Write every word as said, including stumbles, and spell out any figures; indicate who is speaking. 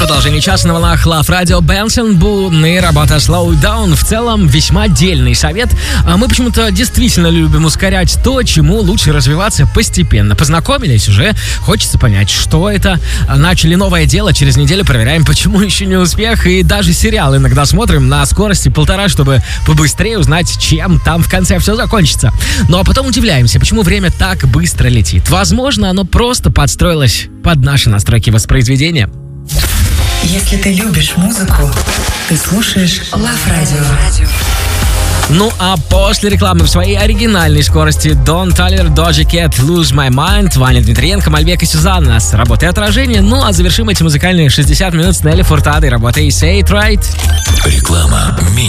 Speaker 1: Продолжение часа на волнах Love Radio. Бенсон Бун и работа Slow Down. В целом весьма дельный совет. А мы почему-то действительно любим ускорять то, чему лучше развиваться постепенно. Познакомились уже, хочется понять, что это. Начали новое дело, через неделю проверяем, почему еще не успех. И даже сериал иногда смотрим на скорости полтора, чтобы побыстрее узнать, чем там в конце все закончится. Ну а потом удивляемся, почему время так быстро летит. Возможно, оно просто подстроилось под наши настройки воспроизведения.
Speaker 2: Если ты любишь музыку, ты слушаешь Love Radio.
Speaker 1: Ну а после рекламы в своей оригинальной скорости Дон Талер, Doja Cat, Lose My Mind, Ваня Дмитриенко, Мальбек и Сюзанна с работой «Отражение». Ну а завершим эти музыкальные шестьдесят минут с Нелли Фуртадой, работой Say It Right.
Speaker 3: Реклама.